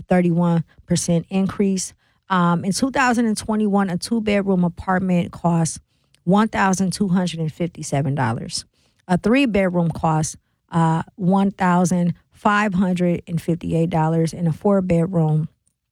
31% increase. In 2021, a 2-bedroom apartment cost $1,257. A 3-bedroom cost $1,558, and a 4-bedroom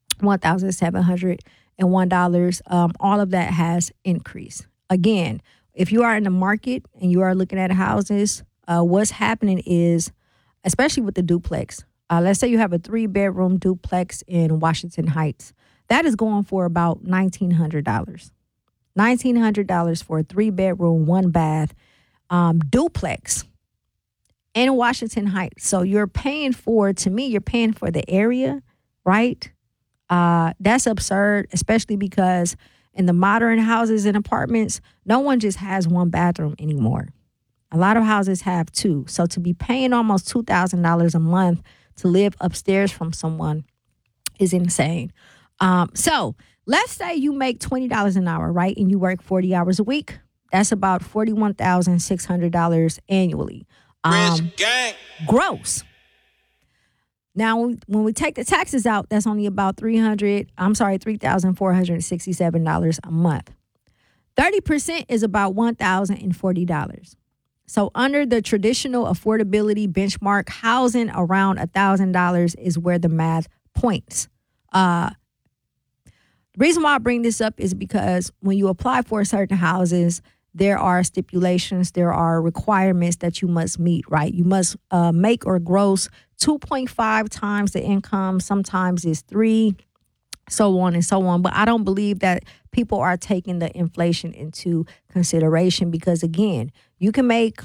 $1,701. All of that has increased. Again, if you are in the market and you are looking at houses, what's happening is, especially with the duplex, let's say you have a 3-bedroom duplex in Washington Heights. That is going for about $1,900. $1,900 for a 3-bedroom, 1-bath duplex in Washington Heights. So you're paying for the area, right? That's absurd, especially because in the modern houses and apartments, no one just has 1 bathroom anymore. A lot of houses have 2. So to be paying almost $2,000 a month to live upstairs from someone is insane. So let's say you make $20 an hour, right? And you work 40 hours a week. That's about $41,600 annually. Gross. Now, when we take the taxes out, that's only about $3,467 a month. 30% is about $1,040. So under the traditional affordability benchmark, housing around $1,000 is where the math points. The reason why I bring this up is because when you apply for certain houses, there are stipulations, there are requirements that you must meet, right? You must make or gross 2.5 times the income. Sometimes it's 3, so on and so on. But I don't believe that people are taking the inflation into consideration because, again, you can make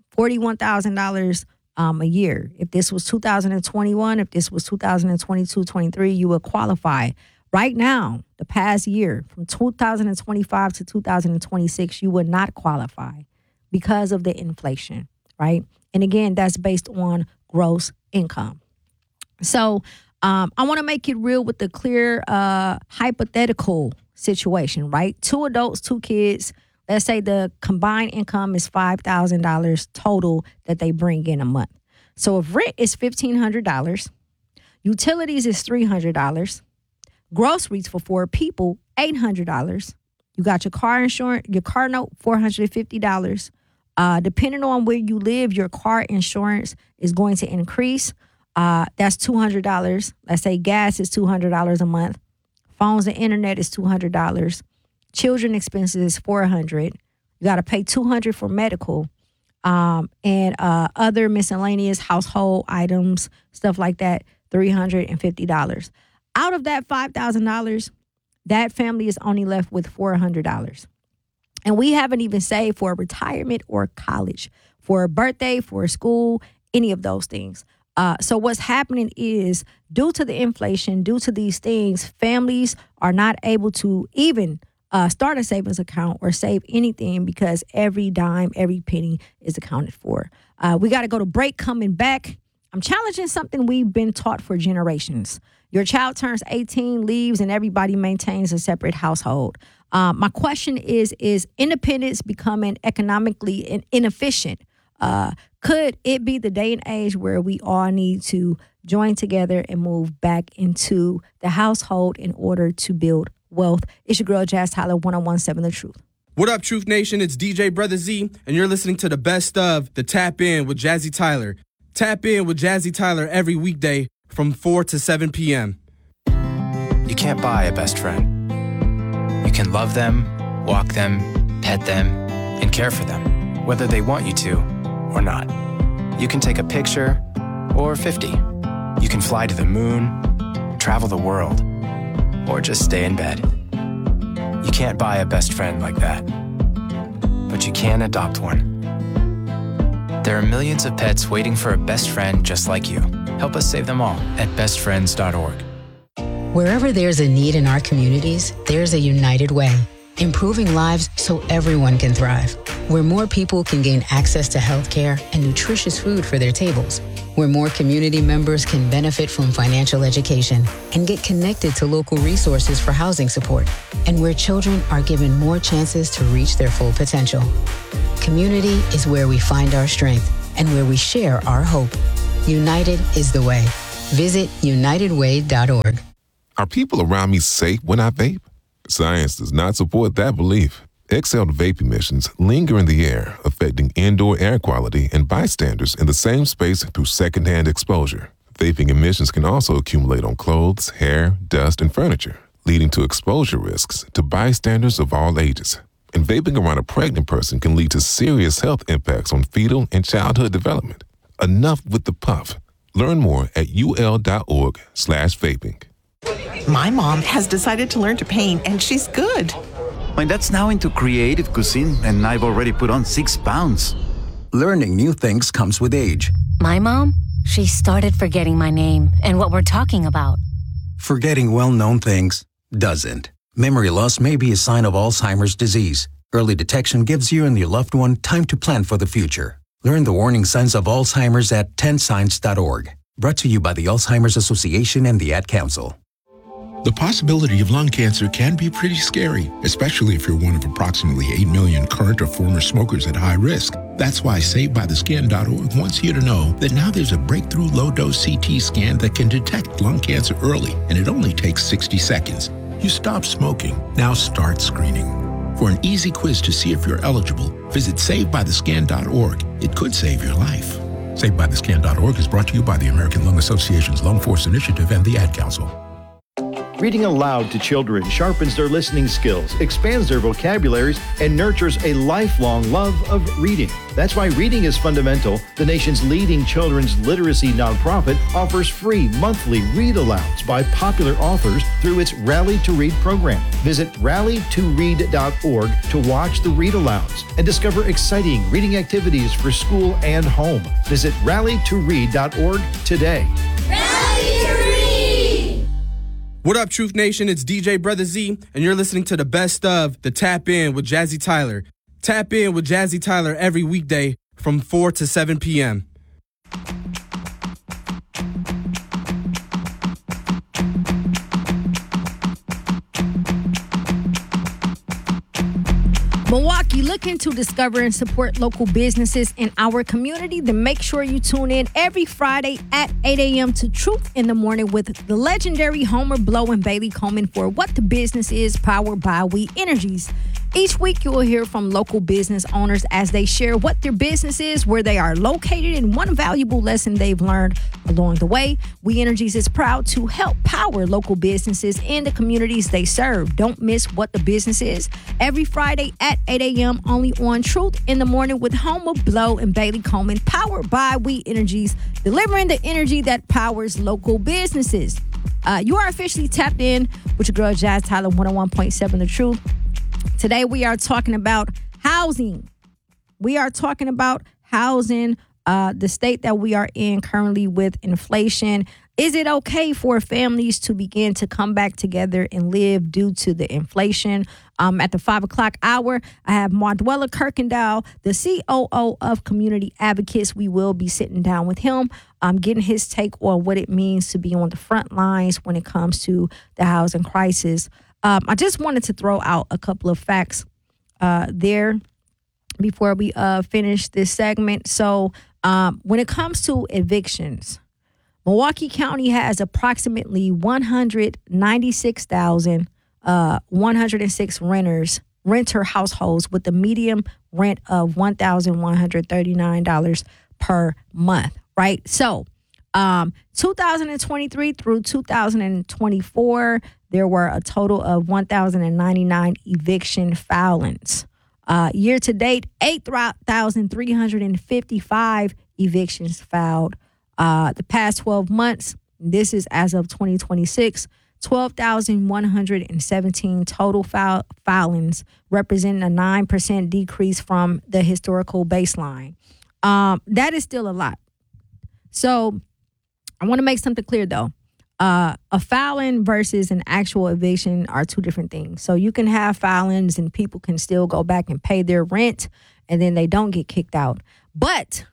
$41,000 a year. If this was 2021, if this was 2022, 23, you would qualify. Right now, the past year, from 2025 to 2026, you would not qualify because of the inflation, right? And again, that's based on gross income. So I want to make it real with the clear hypothetical situation, right? 2 adults, 2 kids. Let's say the combined income is $5,000 total that they bring in a month. So if rent is $1,500, utilities is $300, groceries for 4 people, $800. You got your car insurance, your car note, $450. Depending on where you live, your car insurance is going to increase. That's $200. Let's say gas is $200 a month. Phones and internet is $200. Children expenses is $400. You got to pay $200 for medical, and other miscellaneous household items, stuff like that, $350. Out of that $5,000, that family is only left with $400. And we haven't even saved for retirement or college, for a birthday, for a school, any of those things. So what's happening is, due to the inflation, due to these things, families are not able to even start a savings account or save anything because every dime, every penny is accounted for. We got to go to break. Coming back, I'm challenging something we've been taught for generations. Your child turns 18, leaves, and everybody maintains a separate household. My question is independence becoming economically inefficient? Could it be the day and age where we all need to join together and move back into the household in order to build wealth? It's your girl, Jazz Tyler, 101.7 The Truth. What up, Truth Nation? It's DJ Brother Z, and you're listening to the best of the Tap In with Jazzy Tyler. Tap In with Jazzy Tyler every weekday from 4 to 7 p.m. You can't buy a best friend. You can love them, walk them, pet them, and care for them, whether they want you to or not. You can take a picture or 50. You can fly to the moon, travel the world, or just stay in bed. You can't buy a best friend like that, but you can adopt one. There are millions of pets waiting for a best friend just like you. Help us save them all at bestfriends.org. Wherever there's a need in our communities, there's a United Way, improving lives so everyone can thrive. Where more people can gain access to healthcare and nutritious food for their tables. Where more community members can benefit from financial education and get connected to local resources for housing support. And where children are given more chances to reach their full potential. Community is where we find our strength and where we share our hope. United is the way. Visit unitedway.org. Are people around me safe when I vape? Science does not support that belief. Exhaled vape emissions linger in the air, affecting indoor air quality and bystanders in the same space through secondhand exposure. Vaping emissions can also accumulate on clothes, hair, dust, and furniture, leading to exposure risks to bystanders of all ages. And vaping around a pregnant person can lead to serious health impacts on fetal and childhood development. Enough with the puff. Learn more at ul.org/vaping. My mom has decided to learn to paint, and she's good. My dad's now into creative cuisine, and I've already put on 6 pounds. Learning new things comes with age. My mom, she started forgetting my name and what we're talking about. Forgetting well-known things doesn't. Memory loss may be a sign of Alzheimer's disease. Early detection gives you and your loved one time to plan for the future. Learn the warning signs of Alzheimer's at 10signs.org. Brought to you by the Alzheimer's Association and the Ad Council. The possibility of lung cancer can be pretty scary, especially if you're one of approximately 8 million current or former smokers at high risk. That's why SaveByTheScan.org wants you to know that now there's a breakthrough low-dose CT scan that can detect lung cancer early, and it only takes 60 seconds. You stop smoking, now start screening. For an easy quiz to see if you're eligible, visit SaveByTheScan.org. It could save your life. SaveByTheScan.org is brought to you by the American Lung Association's Lung Force Initiative and the Ad Council. Reading aloud to children sharpens their listening skills, expands their vocabularies, and nurtures a lifelong love of reading. That's why Reading is Fundamental, the nation's leading children's literacy nonprofit, offers free monthly read-alouds by popular authors through its Rally to Read program. Visit rallytoread.org to watch the read-alouds and discover exciting reading activities for school and home. Visit rallytoread.org today. Rally to Read! What up, Truth Nation? It's DJ Brother Z, and you're listening to the best of the Tap In with Jazzy Tyler. Tap In with Jazzy Tyler every weekday from 4 to 7 p.m. Milwaukee, looking to discover and support local businesses in our community? Then make sure you tune in every Friday at 8 a.m. to Truth in the Morning with the legendary Homer Blow and Bailey Coleman for What the Business Is, powered by We Energies. Each week, you will hear from local business owners as they share what their business is, where they are located, and one valuable lesson they've learned along the way. We Energies is proud to help power local businesses in the communities they serve. Don't miss What the Business Is every Friday at 8 a.m. only on Truth in the Morning with Homer Blow and Bailey Coleman, powered by We Energies, delivering the energy that powers local businesses. You are officially tapped in with your girl Jazz Tyler, 101.7 The Truth. Today we are talking about housing. We are talking about housing, the state that we are in currently with inflation. Is it okay for families to begin to come back together and live due to the inflation? At the 5 o'clock hour, I have Mardwella Kirkendall, the COO of Community Advocates. We will be sitting down with him, getting his take on what it means to be on the front lines when it comes to the housing crisis. I just wanted to throw out a couple of facts there before we finish this segment. So when it comes to evictions, Milwaukee County has approximately 196,106 renter households with a median rent of $1,139 per month, right? So 2023 through 2024, there were a total of 1,099 eviction filings. Year to date, 8,355 evictions filed. The past 12 months, this is as of 2026, 12,117 total filings, representing a 9% decrease from the historical baseline. That is still a lot. So I want to make something clear, though. A filing versus an actual eviction are two different things. So you can have filings and people can still go back and pay their rent and then they don't get kicked out. But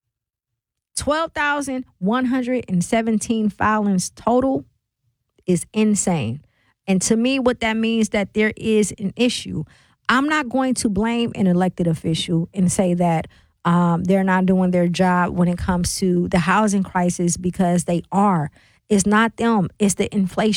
12,117 filings total is insane. And to me, what that means that there is an issue. I'm not going to blame an elected official and say that they're not doing their job when it comes to the housing crisis, because they are. It's not them. It's the inflation.